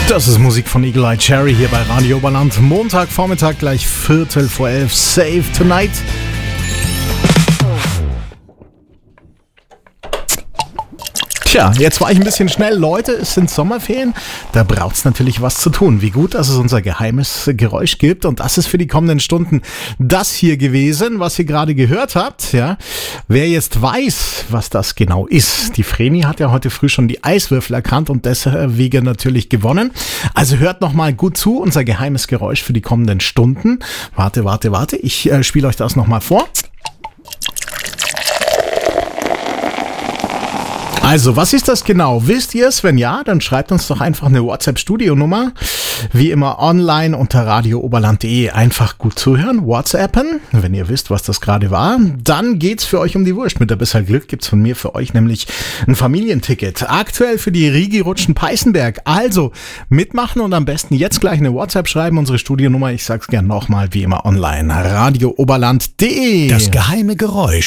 Das ist Musik von Eagle Eye Cherry hier bei Radio Oberland. Montagvormittag gleich 11:45. Save Tonight. Tja, jetzt war ich ein bisschen schnell. Leute, es sind Sommerferien, da braucht's natürlich was zu tun. Wie gut, dass es unser geheimes Geräusch gibt, und das ist für die kommenden Stunden das hier gewesen, was ihr gerade gehört habt. Ja, wer jetzt weiß, was das genau ist, die Vreni hat ja heute früh schon die Eiswürfel erkannt und deswegen natürlich gewonnen. Also hört nochmal gut zu, unser geheimes Geräusch für die kommenden Stunden. Warte, ich spiele euch das nochmal vor. Also, was ist das genau? Wisst ihr es? Wenn ja, dann schreibt uns doch einfach eine WhatsApp-Studio-Nummer. Wie immer online unter radiooberland.de. Einfach gut zuhören, WhatsAppen. Wenn ihr wisst, was das gerade war, dann geht's für euch um die Wurst. Mit ein bisschen Glück gibt's von mir für euch nämlich ein Familienticket. Aktuell für die Rigi-Rutschen Peißenberg. Also, mitmachen und am besten jetzt gleich eine WhatsApp schreiben. Unsere Studionummer, ich sag's gern nochmal, wie immer online. radiooberland.de. Das geheime Geräusch.